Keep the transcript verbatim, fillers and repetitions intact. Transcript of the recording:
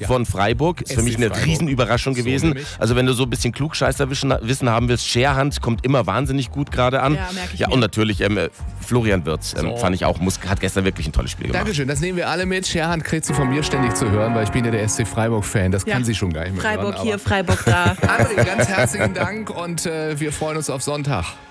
ja. von Freiburg. Ist für mich eine Freiburg. Riesenüberraschung So gewesen. nämlich. Also wenn du so ein bisschen Klugscheißerwissen Wissen haben willst, Scherhand kommt immer wahnsinnig gut gerade an. Ja, merke ich Ja, mir. und natürlich ähm, Florian Wirtz, ähm, So. fand ich auch, muss, hat gestern wirklich ein tolles Spiel gemacht. Dankeschön, das nehmen wir alle mit. Scherhand kriegt sie von mir ständig zu hören, weil ich bin ja der S C Freiburg-Fan. Das Ja. kann sie schon gar nicht mehr Freiburg hören, hier, aber- Freiburg da. André, ganz herzlichen Dank und äh, wir freuen uns auf Sonntag.